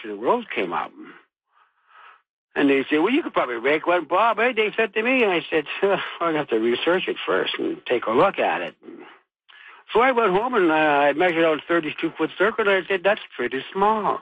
Dreamcatcher in the World came out. And they said, well, you could probably make one, Bob. Eh? They said to me, and I said, I'm going to have to research it first and take a look at it. So I went home, and I measured out a 32-foot circle, and I said, that's pretty small.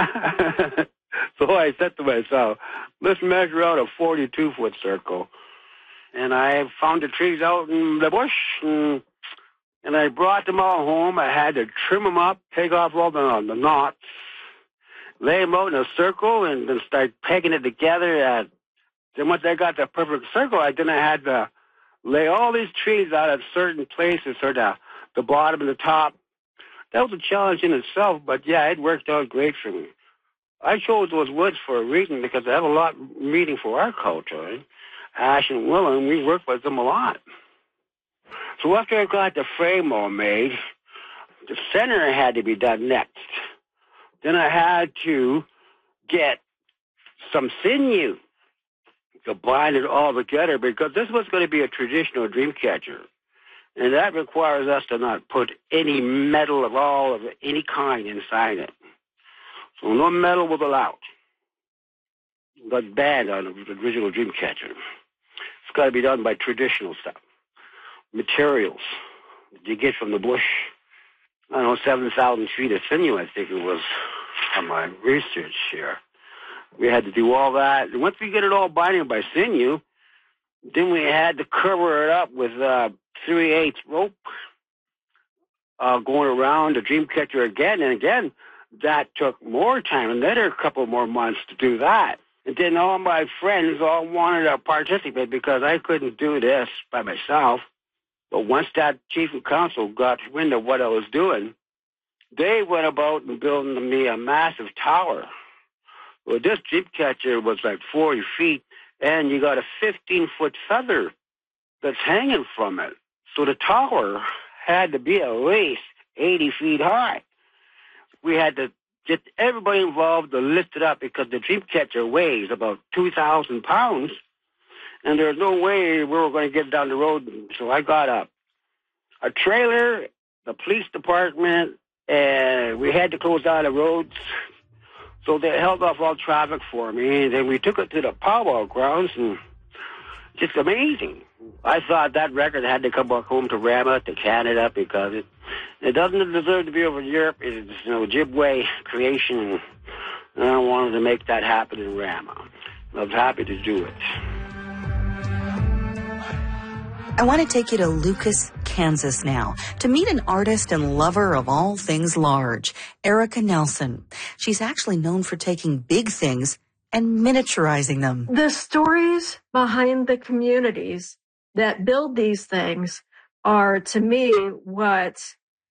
So I said to myself, let's measure out a 42-foot circle. And I found the trees out in the bush, and I brought them all home. I had to trim them up, take off all the knots, lay them out in a circle, and then start pegging it together. Then once I got the perfect circle, I had to lay all these trees out at certain places, so the bottom and the top. That was a challenge in itself, but yeah, it worked out great for me. I chose those woods for a reason because they have a lot meaning for our culture. Eh? Ash and willow, and we work with them a lot. So after I got the frame all made, the center had to be done next. Then I had to get some sinew to bind it all together because this was going to be a traditional dream catcher. And that requires us to not put any metal of any kind inside it. So no metal was allowed. But banned on the original dream catcher. It's got to be done by traditional stuff. Materials you get from the bush. I don't know, 7,000 feet of sinew, I think it was, on my research here. We had to do all that. And once we get it all binding by sinew, then we had to cover it up with 3/8 rope going around the dream catcher again and again. That took more time, another couple more months to do that. And then all my friends all wanted to participate because I couldn't do this by myself. But once that chief and council got wind of what I was doing, they went about and building me a massive tower. Well, this dream catcher was like 40 feet, and you got a 15-foot feather that's hanging from it. So the tower had to be at least 80 feet high. We had to get everybody involved to lift it up because the dream catcher weighs about 2,000 pounds, and there's no way we were going to get down the road. So I got a trailer, the police department, and we had to close down the roads. So they held off all traffic for me, and then we took it to the powwow grounds, and just amazing. I thought that record had to come back home to Rama, to Canada, because it doesn't deserve to be over in Europe. It's Ojibwe creation, and I wanted to make that happen in Rama. I was happy to do it. I want to take you to Lucas, Kansas now to meet an artist and lover of all things large, Erica Nelson. She's actually known for taking big things and miniaturizing them. The stories behind the communities that build these things are, to me, what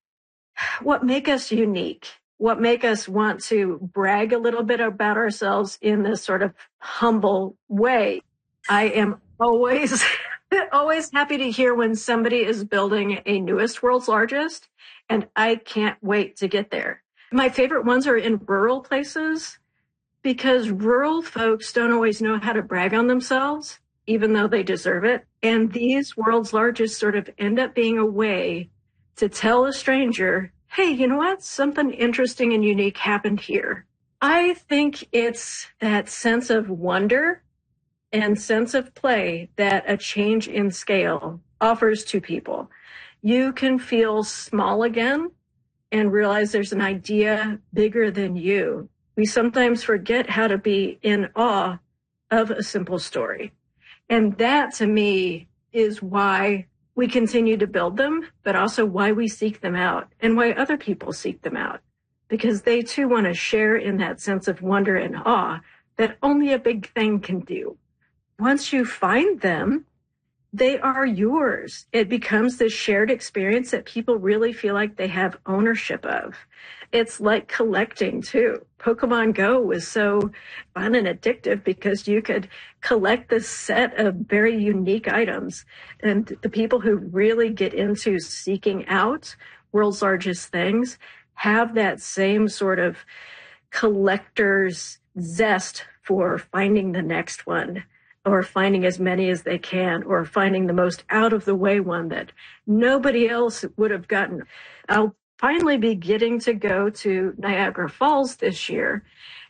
make us unique, what make us want to brag a little bit about ourselves in this sort of humble way. I am always happy to hear when somebody is building a newest world's largest, and I can't wait to get there. My favorite ones are in rural places because rural folks don't always know how to brag on themselves, even though they deserve it. And these world's largest sort of end up being a way to tell a stranger, hey, you know what? Something interesting and unique happened here. I think it's that sense of wonder and sense of play that a change in scale offers to people. You can feel small again and realize there's an idea bigger than you. We sometimes forget how to be in awe of a simple story. And that, to me, is why we continue to build them, but also why we seek them out and why other people seek them out, because they too want to share in that sense of wonder and awe that only a big thing can do. Once you find them, they are yours. It becomes this shared experience that people really feel like they have ownership of. It's like collecting too. Pokemon Go was so fun and addictive because you could collect this set of very unique items. And the people who really get into seeking out world's largest things have that same sort of collector's zest for finding the next one, or finding as many as they can, or finding the most out-of-the-way one that nobody else would have gotten. I'll finally be getting to go to Niagara Falls this year,